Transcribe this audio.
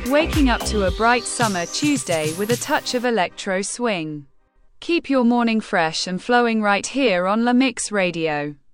Waking up to a bright summer Tuesday with a touch of electro swing. Keep your morning fresh and flowing right here on La Mix Radio.